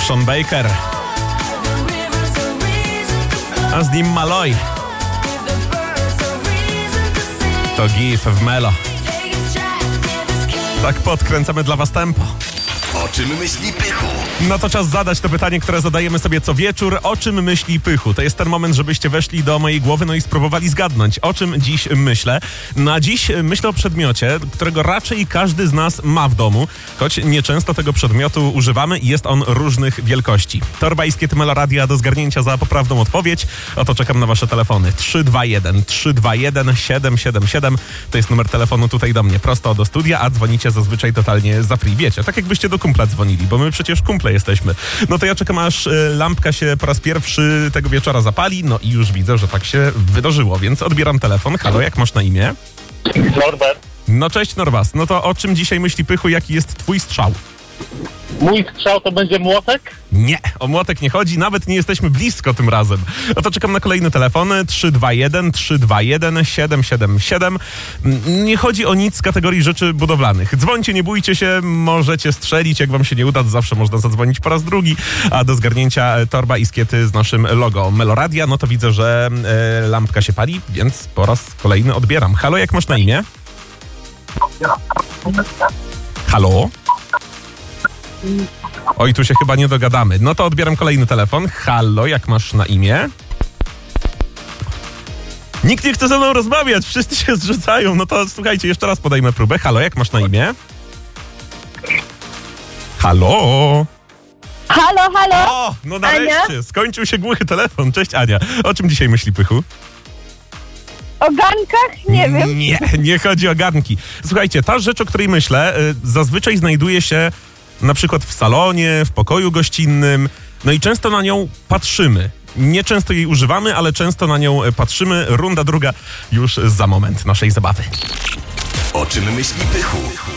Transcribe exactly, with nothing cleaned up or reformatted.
Sean Baker. A z nim Malloy. To Give w Melo. Tak podkręcamy dla was tempo. O czym myśli Pychu? No to czas zadać to pytanie, które zadajemy sobie co wieczór. O czym myśli Pychu? To jest ten moment, żebyście weszli do mojej głowy, no i spróbowali zgadnąć, o czym dziś myślę. No a dziś myślę o przedmiocie, którego raczej każdy z nas ma w domu, choć nieczęsto tego przedmiotu używamy i jest on różnych wielkości. Torba i skiet Meloradia do zgarnięcia za poprawną odpowiedź. Oto czekam na wasze telefony. trzy dwa jeden trzy dwa jeden siedem siedem siedem to jest numer telefonu tutaj do mnie, prosto do studia, a dzwonicie zazwyczaj totalnie za free. Wiecie, tak jakbyście do kumpla dzwonili, bo my przecież kumple jesteśmy. No to ja czekam, aż y, lampka się po raz pierwszy tego wieczora zapali, no i już widzę, że tak się wydarzyło, więc odbieram telefon. Halo, jak masz na imię? Norbert. No cześć Norbas, no to o czym dzisiaj myśli Pychu, jaki jest twój strzał? Mój strzał to będzie młotek? Nie, o młotek nie chodzi, nawet nie jesteśmy blisko tym razem. No to czekam na kolejny telefon. trzy dwa jeden trzy dwa jeden siedem siedem siedem. Nie chodzi o nic z kategorii rzeczy budowlanych. Dzwońcie, nie bójcie się, możecie strzelić, jak wam się nie uda, to zawsze można zadzwonić po raz drugi. A do zgarnięcia torba i skiety z naszym logo Meloradia, no to widzę, że e, lampka się pali, więc po raz kolejny odbieram. Halo, jak masz na imię? Halo? Oj, tu się chyba nie dogadamy. No to odbieram kolejny telefon. Halo, jak masz na imię? Nikt nie chce ze mną rozmawiać, wszyscy się zrzucają. No to słuchajcie, jeszcze raz podajmy próbę. Halo, jak masz na imię? Halo? Halo, halo! O, no nareszcie, Ania? skończył się głuchy telefon. Cześć Ania. O czym dzisiaj myśli Pychu? O garnkach? Nie wiem. Nie, nie chodzi o garnki. Słuchajcie, ta rzecz, o której myślę, y, zazwyczaj znajduje się na przykład w salonie, w pokoju gościnnym, no i często na nią patrzymy. Nie często jej używamy, ale często na nią patrzymy. Runda druga już za moment naszej zabawy. O czym myśli Pychu?